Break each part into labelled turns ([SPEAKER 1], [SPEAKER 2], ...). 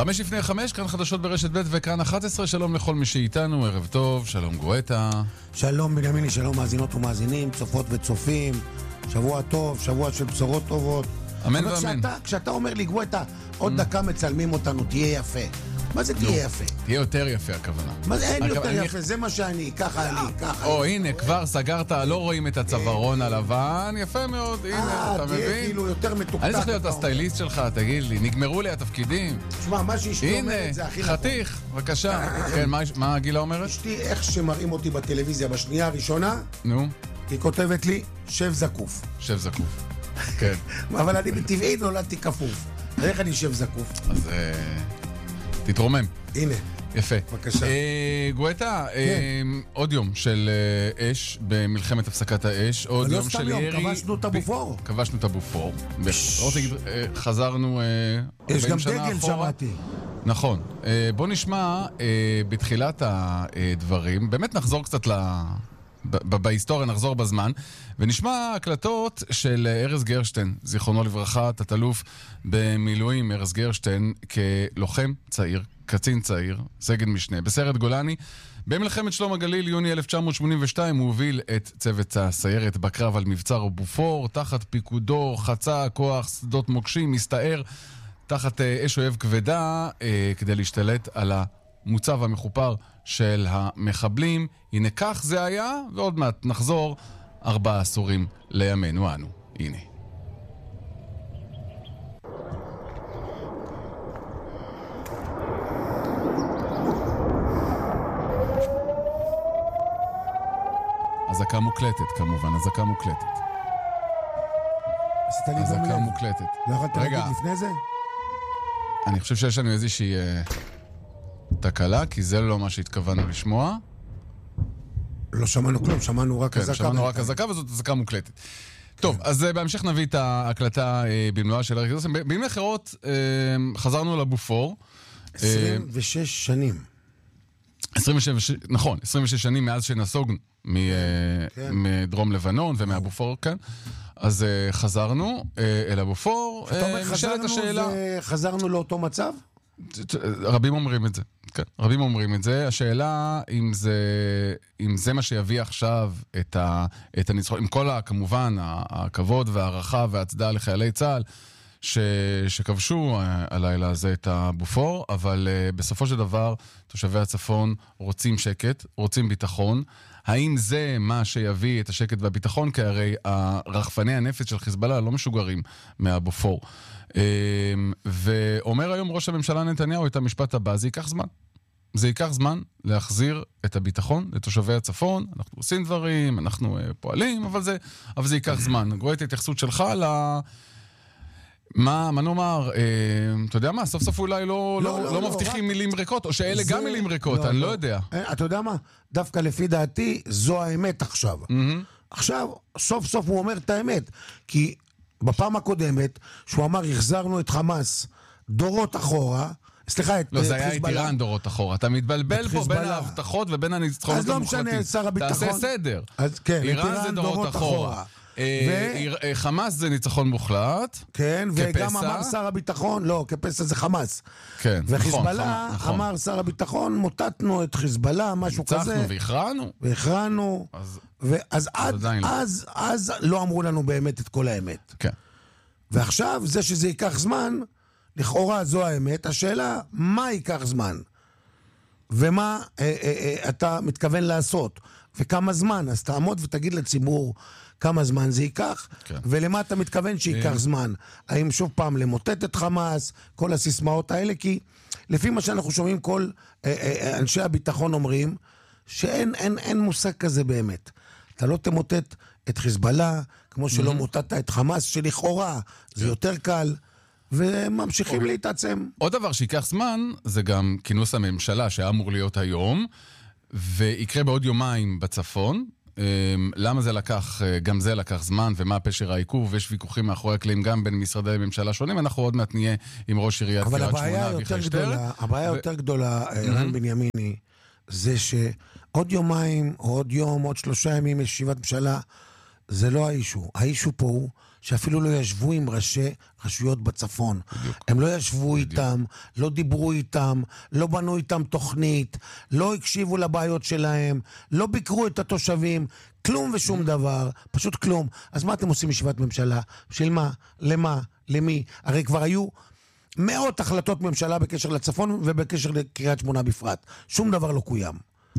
[SPEAKER 1] 5:05, כאן חדשות ברשת ב' וכאן 11, שלום לכל מי שאיתנו, ערב טוב, שלום גואטה.
[SPEAKER 2] שלום בנימיני, שלום מאזינות ומאזינים, צופות וצופים, שבוע טוב, שבוע של בשורות טובות.
[SPEAKER 1] אמן ואמן.
[SPEAKER 2] כשאתה אומר לי גואטה, עוד דקה מצלמים אותנו, תהיה יפה. מה זה תהיה יפה?
[SPEAKER 1] תהיה יותר יפה הכוונה.
[SPEAKER 2] מה זה אין יותר יפה? זה מה שאני, ככה אני, ככה.
[SPEAKER 1] או הנה, כבר סגרת, לא רואים את הצווארון הלבן, יפה מאוד, הנה, אתה מבין?
[SPEAKER 2] תהיה כאילו יותר מתוקתק.
[SPEAKER 1] אני צריך להיות הסטייליסט שלך, תגיד לי, נגמרו לי התפקידים.
[SPEAKER 2] תשמע, מה שאשתי אומרת זה הכי
[SPEAKER 1] הנה, חתיך, בבקשה. כן, מה הגילה אומרת?
[SPEAKER 2] אשתי, איך שמראים אותי בטלוויזיה בשנייה הראשונה,
[SPEAKER 1] נו?
[SPEAKER 2] היא כותבת לי, שב זקוף.
[SPEAKER 1] שב זקוף. כן.
[SPEAKER 2] אבל אני בטבעי נולדתי כפוף. איך אני שב זקוף?
[SPEAKER 1] אז תתרומם.
[SPEAKER 2] הנה.
[SPEAKER 1] יפה.
[SPEAKER 2] בבקשה.
[SPEAKER 1] גואטה, עוד יום של אש במלחמת הפסקת האש, עוד יום של ירי.
[SPEAKER 2] כבשנו את הבופור.
[SPEAKER 1] כבשנו את הבופור. חזרנו 40
[SPEAKER 2] יש
[SPEAKER 1] שנה
[SPEAKER 2] גם דגל,
[SPEAKER 1] אחורה.
[SPEAKER 2] שמעתי.
[SPEAKER 1] נכון. בוא נשמע בתחילת הדברים, באמת נחזור קצת בהיסטוריה, נחזור בזמן, ונשמע הקלטות של ארז גרשטיין, זיכרונו לברכה, תת-אלוף במילואים, ארז גרשטיין, כלוחם צעיר, קצין צעיר, סגן משנה, בסיירת גולני. במלחמת שלום הגליל, יוני 1982, הוא הוביל את צוות הסיירת בקרב על מבצר בופור, תחת פיקודו חצה כוח שדות מוקשים, מסתער תחת אש אויב כבדה, כדי להשתלט על המוצב המחופר של המחבלים. הנה כך זה היה, ועוד מעט נחזור 4 עשורים לימינו אנו. הנה. הזקה מוקלטת כמובן, הזקה מוקלטת.
[SPEAKER 2] עשית לי גם
[SPEAKER 1] הזקה
[SPEAKER 2] לב.
[SPEAKER 1] מוקלטת.
[SPEAKER 2] לא יכולת להגיד לפני זה?
[SPEAKER 1] אני חושב שיש לנו איזושהי תקלה, כי זה לא מה שהתכוונו לשמוע.
[SPEAKER 2] לא שמענו כלום, שמענו רק הזקה.
[SPEAKER 1] כן, שמענו רק הזקה, וזאת הזקה מוקלטת. טוב, אז בהמשך נביא את ההקלטה במלואה של ארז גרשטיין. במילים אחרות, חזרנו לבופור.
[SPEAKER 2] 26 שנים.
[SPEAKER 1] 26, נכון, 26 שנים מאז שנסוגנו מדרום לבנון ומהבופור, כן. אז חזרנו אל הבופור.
[SPEAKER 2] אתה אומר חזרנו לאותו מצב?
[SPEAKER 1] רבים אומרים את זה. כן, רבים אומרים את זה. השאלה אם זה מה שיביא עכשיו את הניצחון, עם כל כמובן הכבוד והערכה והצדעה לחיילי צה"ל שכבשו הלילה הזה את הבופור, אבל בסופו של דבר תושבי הצפון רוצים שקט, רוצים ביטחון. האם זה מה שיביא את השקט והביטחון? כי הרי הרחפני הנפץ של חיזבאללה לא משוגרים מהבופור. ואומר היום ראש הממשלה נתניהו את המשפט הבא, זה ייקח זמן. זה ייקח זמן להחזיר את הביטחון לתושבי הצפון. אנחנו עושים דברים, אנחנו פועלים, אבל זה ייקח זמן. גואטה, התייחסות שלך מה נאמר, אתה יודע מה, סוף סוף אולי לא מבטיחים מילים ריקות, או שאלה גם מילים ריקות, אני לא יודע.
[SPEAKER 2] אתה יודע מה? דווקא לפי דעתי, זו האמת עכשיו. עכשיו, סוף סוף הוא אומר את האמת, כי בפעם הקודמת, שהוא אמר, החזרנו את חמאס דורות אחורה, סליחה, את
[SPEAKER 1] לא, זה היה את איראן דורות אחורה. אתה מתבלבל פה בין ההבטחות ובין הניצחונות המוחלטים.
[SPEAKER 2] אז לא משנה, שר הביטחון.
[SPEAKER 1] תעשה סדר.
[SPEAKER 2] אז כן,
[SPEAKER 1] איראן זה דורות אחורה. חמאס זה ניצחון מוחלט.
[SPEAKER 2] כן, וגם אמר שר הביטחון, לא, כפסע זה חמאס.
[SPEAKER 1] כן,
[SPEAKER 2] וחיזבאללה אמר שר הביטחון, מוטטנו את חיזבאללה, משהו כזה.
[SPEAKER 1] ניצחנו
[SPEAKER 2] והכרענו. אז לא אמרו לנו באמת את כל האמת.
[SPEAKER 1] כן.
[SPEAKER 2] ועכשיו, זה שזה ייקח זמן, לכאורה זו האמת. השאלה, מה ייקח זמן? ומה אתה מתכוון לעשות? וכמה זמן? אז תעמוד ותגיד לציבור כמה זמן זה ייקח, כן. ולמה אתה מתכוון שייקח זמן? האם שוב פעם למוטט את חמאס, כל הסיסמאות האלה? כי לפי מה שאנחנו שומעים, כל אנשי הביטחון אומרים, שאין מושג כזה באמת. אתה לא תמוטט את חיזבאללה, כמו שלא מוטטת את חמאס, שלכאורה זה יותר קל, וממשיכים להתעצם.
[SPEAKER 1] עוד דבר שיקח זמן, זה גם כינוס הממשלה, שאמור להיות היום, ויקרה בעוד יומיים בצפון. למה זה לקח, גם זה לקח זמן, ומה פשר העיכוב, ויש ויכוחים מאחורי הקלעים גם בין משרדי ממשלה שונים. אנחנו עוד מעט נהיה עם ראש עיריית קריית שמונה אביחי שטרן.
[SPEAKER 2] הבעיה היותר גדולה, רן בנימיני, זה שעוד יומיים, או עוד יום, עוד 3 ימים ישיבת ממשלה, זה לא האישו. האישו פה הוא שאפילו לא ישבו עם ראשי רשויות בצפון. הם לא ישבו איתם, לא דיברו איתם, לא בנו איתם תוכנית, לא הקשיבו לבעיות שלהם, לא ביקרו את התושבים, כלום ושום דבר, פשוט כלום. אז מה אתם עושים ישיבת ממשלה? בשביל מה? למה? למי? הרי כבר היו מאות החלטות ממשלה בקשר לצפון ובקשר לקריית שמונה בפרט. שום דבר לא קוים.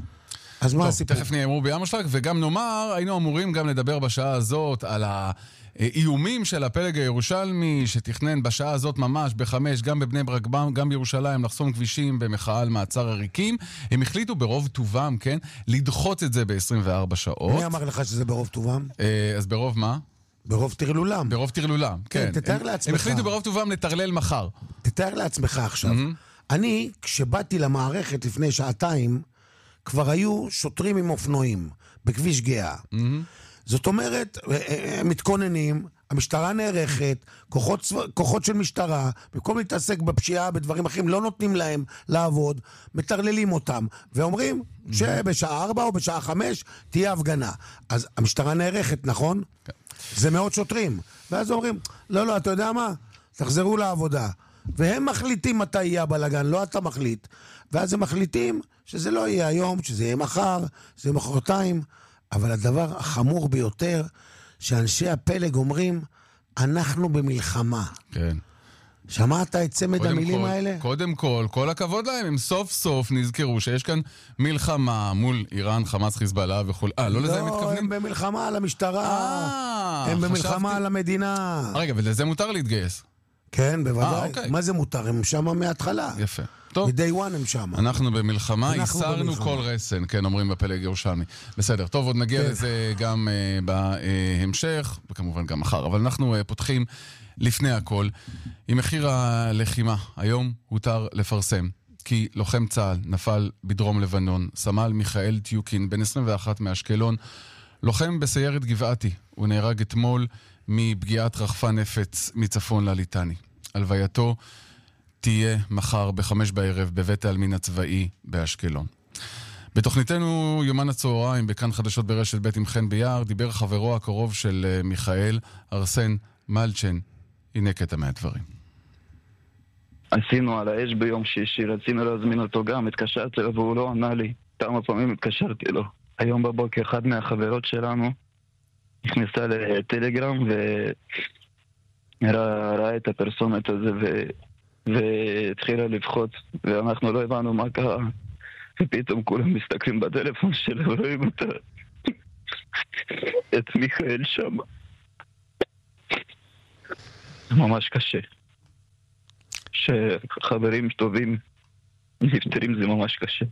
[SPEAKER 2] אז מה הסיפור?
[SPEAKER 1] תכף נהיה רובי אמרשלג, וגם נאמר, היינו אמורים גם לדבר בשעה הזאת על האיומים של הפלג הירושלמי, שתכנן בשעה הזאת ממש בחמש, גם בבני ברק, גם בירושלים, לחסום כבישים במחאה על מעצר עריקים. הם החליטו ברוב טובם, כן, לדחות את זה ב-24 שעות.
[SPEAKER 2] מי אמר לך שזה ברוב טובם?
[SPEAKER 1] אז ברוב מה?
[SPEAKER 2] ברוב תרלולם.
[SPEAKER 1] ברוב תרלולם, כן.
[SPEAKER 2] תתאר לעצמך.
[SPEAKER 1] הם החליטו ברוב טובם לטרלל מחר.
[SPEAKER 2] תתאר לעצמך עכשיו. אני, כשבאתי למערכת לפני שעתיים, כבר היו שוטרים עם אופנועים בכביש גאה. זאת אומרת, מתכוננים, המשטרה נערכת, כוחות של משטרה, במקום להתעסק בפשיעה, בדברים אחרים, לא נותנים להם לעבוד, מטרללים אותם, ואומרים שבשעה 4 או בשעה 5 תהיה הפגנה. אז המשטרה נערכת, נכון? זה מאות שוטרים. ואז אומרים, לא, אתה יודע מה? תחזרו לעבודה. והם מחליטים מתי יהיה הבלגן, לא אתה מחליט. ואז הם מחליטים שזה לא יהיה היום, שזה יהיה מחר, שזה יהיה מחרתיים. אבל הדבר החמור ביותר, שאנשי הפלג אומרים, אנחנו במלחמה.
[SPEAKER 1] כן.
[SPEAKER 2] שמעת את צמד המילים האלה?
[SPEAKER 1] קודם כל הכבוד להם, הם סוף סוף נזכרו שיש כאן מלחמה מול איראן, חמאס, חיזבאללה וכו'. לא לזה הם מתכוונים?
[SPEAKER 2] לא, הם במלחמה על המשטרה. הם במלחמה על המדינה.
[SPEAKER 1] רגע, ולזה מותר להתגייס?
[SPEAKER 2] כן, בוודאי. מה זה מותר? הם שם מההתחלה.
[SPEAKER 1] יפה. טוב.
[SPEAKER 2] מ-day one הם שם.
[SPEAKER 1] אנחנו במלחמה, ייסרנו כל רסן, כן, אומרים בפלג ירושלמי. בסדר, טוב, עוד נגיע לזה גם בהמשך, וכמובן גם מחר. אבל אנחנו פותחים לפני הכל עם מחיר הלחימה. היום הותר לפרסם, כי לוחם צה"ל נפל בדרום לבנון, סמל מיכאל טיוקין, בן 21 מאשקלון, לוחם בסיירת גבעתי. הוא נהרג אתמול מפגיעת רחפן נפץ מצפון לליטני. הלווייתו תהיה מחר ב-5 בערב בבית העלמין הצבאי באשקלון. בתוכניתנו יומן הצהריים בכאן חדשות ברשת ב' עם חן ביער דיבר חברו הקרוב של מיכאל, ארסן מלצ'ן. הנה קטע מהדברים.
[SPEAKER 3] עשינו על האש ביום שישי, רצינו להזמין אותו גם, התקשרתי לו והוא לא ענה לי. כמה פעמים התקשרתי לו. היום בבוקר אחד מהחברות שלנו נכנסה לטלגרם וראה את הפרסומת הזה והתחילה לבחוץ, ואנחנו לא הבנו מה קרה, ופתאום כולם מסתכלים בטלפון שלו ורואים את מיכאל שם. ממש קשה. שחברים טובים נפטרים זה ממש קשה.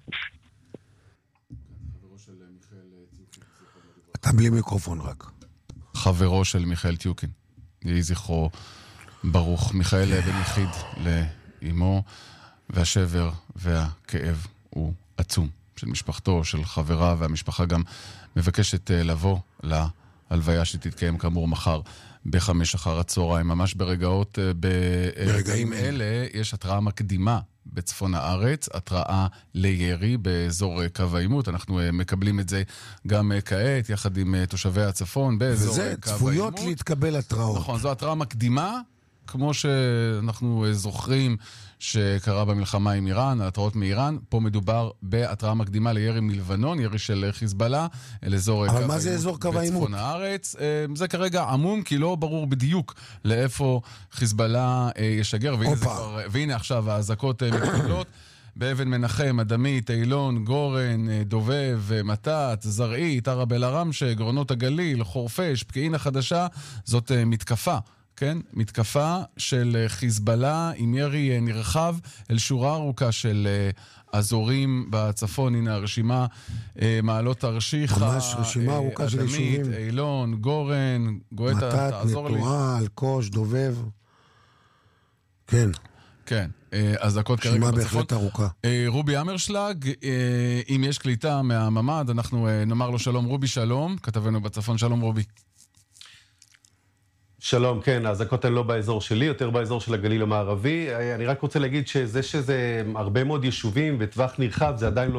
[SPEAKER 2] אתה בלי מיקרופון רק.
[SPEAKER 1] חברו של מיכאל טיוקין, יהי זכרו ברוך. מיכאל בן יחיד לאמו, והשבר והכאב הוא עצום של משפחתו, של חברה, והמשפחה גם מבקשת לבוא להלוויה שתתקיים כאמור מחר ב-5 אחר הצהריים. ממש ברגעים אלה יש התראה מקדימה בצפון הארץ, התראה לירי באזור קו העימות. אנחנו מקבלים את זה גם כעת, יחד עם תושבי הצפון באזור קו העימות.
[SPEAKER 2] וזה צפויות להתקבל התראות.
[SPEAKER 1] נכון, זו התראה מקדימה, כמו שאנחנו זוכרים שקרה במלחמה עם איראן, התראות מאיראן. פה מדובר בהתראה מקדימה לירי מלבנון, ירי של חיזבאללה, אל אזור קו העימות.
[SPEAKER 2] אבל מה זה אזור קו העימות?
[SPEAKER 1] בצפון הארץ. זה כרגע עמום, כי לא ברור בדיוק לאיפה חיזבאללה ישגר, והנה עכשיו האזעקות מתקבלות. באבן מנחם, אדמית, אילון, גורן, דובב, מתת, זרעית, ערב אל-עראמשה, גרונות הגליל, חורפיש, פקיעין החדשה. זאת מתקפה. כן, מתקפה של חיזבאללה עם ירי נרחב אל שורה ארוכה של אזורים בצפון. הנה הרשימה, מעלות תרשיחא,
[SPEAKER 2] ממש רשימה ארוכה של יישובים.
[SPEAKER 1] אדמית, אילון, גורן, גואטה, תעזור לי.
[SPEAKER 2] מתת, נטועה, אלקוש, דובב. כן.
[SPEAKER 1] כן, אזעקות כרגע
[SPEAKER 2] רשימה
[SPEAKER 1] בצפון.
[SPEAKER 2] בהחלט ארוכה.
[SPEAKER 1] רובי אמרשלג, אם יש קליטה מהממד, אנחנו נאמר לו שלום. רובי, שלום, כתבנו בצפון. שלום רובי.
[SPEAKER 4] שלום, כן, האזעקות הן לא באזור שלי, יותר באזור של הגליל המערבי. אני רק רוצה להגיד שזה הרבה מאוד יישובים וטווח נרחב, זה עדיין לא